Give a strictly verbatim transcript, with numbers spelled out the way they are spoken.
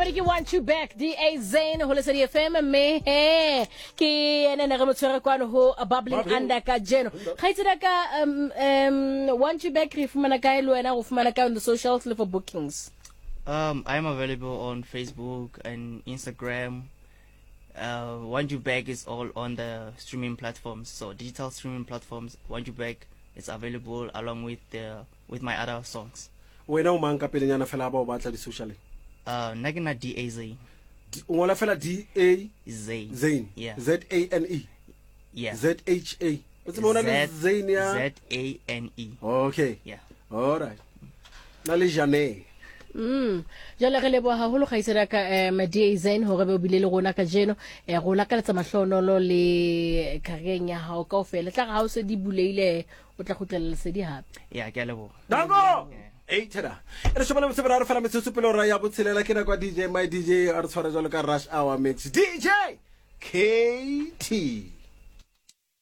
Hey, you want you back, D A Zane, ho lesedi F M me he ke ene ne re motswere kwano ho a bubbling under ka jeno khaitsela ka um um want you back re fumana ka ile wena go fumana ka on the socials for bookings. um I'm available on Facebook and Instagram. uh Want You Back is all on the streaming platforms, so digital streaming platforms. Want You Back is available along with the with my other songs. Wena o mang ka pelenyana fela ba o batla di social? Uh, Nagina D A Z. Ngola fela D A Z. Zane. Yeah. Z A N E. Yeah. Z H A. What's the name? Zane. Z A N E. Okay. Yeah. All right. Nale Jane. Mm. Jala re lebo haholo khaisera ka um, D A Zane hore be o bile le rona ka jeno e go lakaletsa mahlonolo le kareng ya hao kaofela tla ga ha o se di buleile o tla khutlela se di hape. Yeah, ke a lebo. Dango. Hey, tada. Ere shobana mse bara fela metse pelo ra ya botshelela ke na kwa D J my D J a re tshwara jalo ka Rush Hour Mix D J K T.